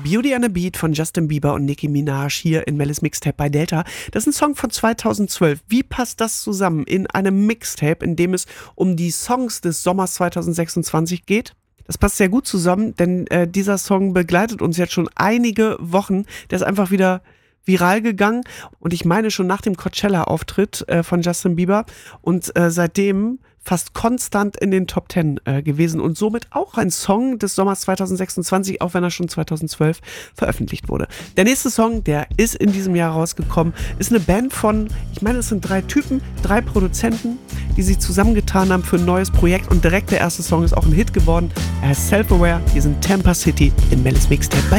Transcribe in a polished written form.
Beauty and a Beat von Justin Bieber und Nicki Minaj hier in Mellis Mixtape bei Delta. Das ist ein Song von 2012. Wie passt das zusammen in einem Mixtape, in dem es um die Songs des Sommers 2026 geht? Das passt sehr gut zusammen, denn dieser Song begleitet uns jetzt schon einige Wochen. Der ist einfach wieder viral gegangen und ich meine schon nach dem Coachella-Auftritt von Justin Bieber und seitdem fast konstant in den Top 10 gewesen und somit auch ein Song des Sommers 2026, auch wenn er schon 2012 veröffentlicht wurde. Der nächste Song, der ist in diesem Jahr rausgekommen, ist eine Band von, ich meine, es sind 3 Typen, 3 Produzenten, die sich zusammengetan haben für ein neues Projekt und direkt der erste Song ist auch ein Hit geworden. Er heißt Self-Aware, hier sind Tampa City in Mellis Mixtape bei